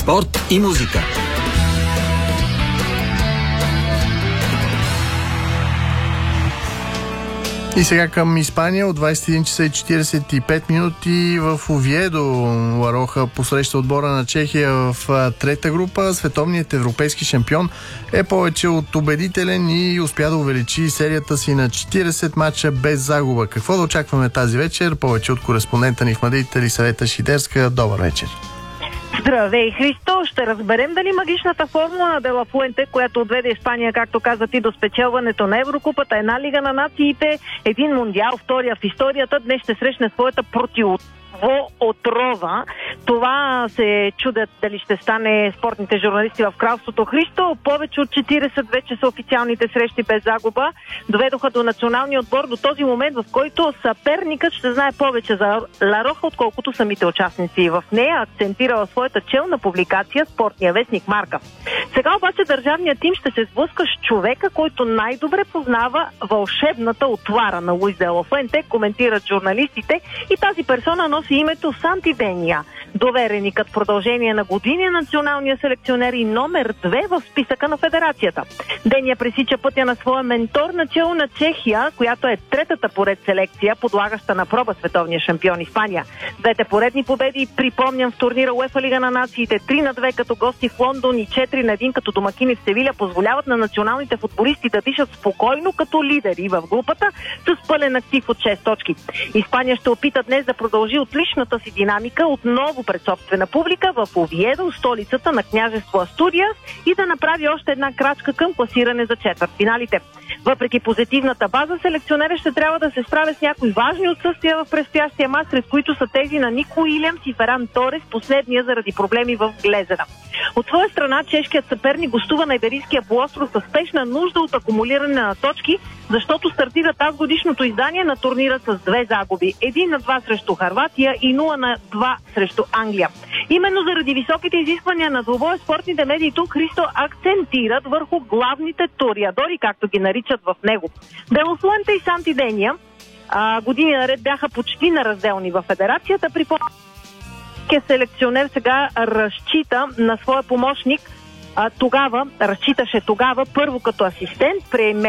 Спорт и музика. И сега към Испания от 21 часа и 45 минути в Овиедо. Лароха посреща отбора на Чехия в трета група. Световният европейски шампион е повече от убедителен и успя да увеличи серията си на 40 мача без загуба. Какво да очакваме тази вечер? Повече от кореспондента ни в Мадрид, Елисавета Шидерска. Добър вечер! Здравей, Христо! Ще разберем дали магичната формула на Де Ла Фуенте, която отведе Испания, както каза ти, до спечелването на Еврокупата, една Лига на нациите, един мундиал, втория в историята, днес ще срещне своята отрова. Това се чудят дали ще стане спортните журналисти в кралството. Христо, повече от 40 вече са официалните срещи без загуба. Доведоха до националния отбор до този момент, в който съперникът ще знае повече за Лароха, отколкото самите участници. В нея акцентирала своята челна публикация спортния вестник Марка. Сега обаче държавният тим ще се сблъска с човека, който най-добре познава вълшебната отвара на Луис Де Ла Фуенте, коментират журналистите, и тази персона носи името Санти Дения. Довереникът в продължение на години националния селекционер и номер 2 в списъка на федерацията. Дения пресича пътя на своя ментор начело на Чехия, която е третата поред селекция, подлагаща на проба световния шампион Испания. Двете поредни победи, припомням, в турнира УЕФА Лига на нациите, 3-2 като гости в Лондон и 4-1 като домакини в Севиля, позволяват на националните футболисти да дишат спокойно като лидери в групата с пълен актив от 6 точки. Испания ще опита днес да продължи отличната си динамика отново пред собствена публика в Овиедо, столицата на княжество Астуриас, и да направи още една крачка към класиране за четвъртфиналите. Въпреки позитивната база, селекционерът ще трябва да се справя с някои важни отсъствия в предстоящия мач, сред които са тези на Нико Уилямс и Феран Торес, последния заради проблеми в глезена. От своя страна, чешкият съперник гостува на Иберийския полуостров със спешна нужда от акумулиране на точки, защото стартира тази годишното издание на турнира с 2 загуби. 1-2 срещу Хърватия и 0-2 срещу Англия. Именно заради високите изисквания на двубоя, спортните медии тук, Христо, акцентират върху главните ториадори, както ги наричат в него. Де Ла Фуенте и Санти Дения години наред бяха почти неразделни в федерацията. Селекционер сега разчита на своя помощник, разчиташе тогава първо като асистент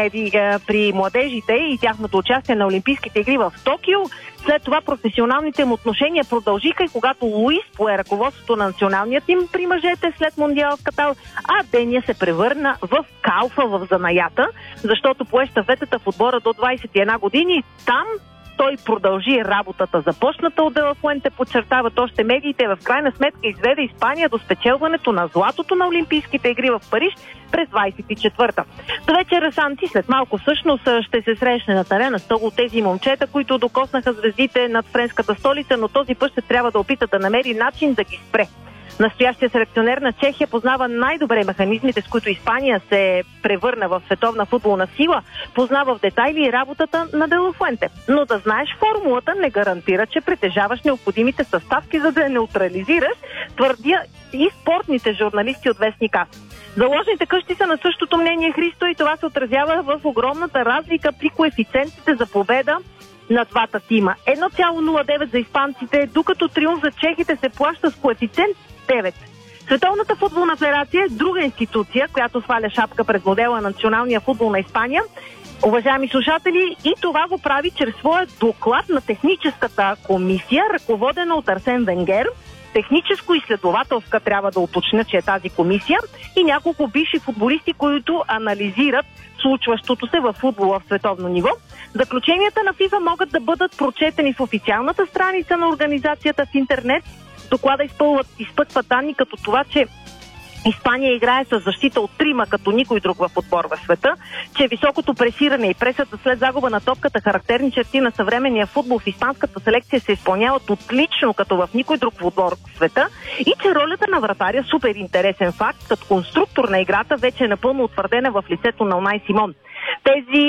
при младежите и тяхното участие на Олимпийските игри в Токио. След това професионалните му отношения продължиха и когато Луис пое ръководството на националния тим при мъжете след Мондиала в Катар, а Дения се превърна в калфа в занаята, защото пое щафетата в отбора до 21 години. Там той продължи работата, започната от Де Ла Фуенте, подчертават още медиите. В крайна сметка изведе Испания до спечелването на златото на Олимпийските игри в Париж през 24-та. До вечера Санти след малко всъщност ще се срещне на терена с много от тези момчета, които докоснаха звездите над френската столица, но този път ще трябва да опита да намери начин да ги спре. Настоящия селекционер на Чехия познава най-добре механизмите, с които Испания се превърна в световна футболна сила, познава в детайли и работата на Де Ла Фуенте. Но да знаеш формулата не гарантира, че притежаваш необходимите съставки, за да я неутрализираш, твърдя и спортните журналисти от вестник АС. Заложните къщи са на същото мнение, Христо, и това се отразява в огромната разлика при коефициентите за победа на двата тима. 1,09 за испанците, докато триумф за чехите се плаща с коефициент 9. Световната футболна федерация е друга институция, която сваля шапка пред модела на националния футбол на Испания. Уважаеми слушатели, и това го прави чрез своя доклад на техническата комисия, ръководена от Арсен Венгер. Техническо-изследователска трябва да уточня, че е тази комисия, и няколко бивши футболисти, които анализират случващото се във футбола в световно ниво. Заключенията на ФИФА могат да бъдат прочетени в официалната страница на организацията в интернет. Доклада изпъкват данни като това, че Испания играе с защита от 3 като никой друг в отбор в света, че високото пресиране и пресата след загуба на топката, характерни черти на съвременния футбол в испанската селекция, се изпълняват отлично като в никой друг отбор в света, и че ролята на вратаря, супер интересен факт, като конструктор на играта, вече е напълно утвърдена в лицето на Унай Симон. Тези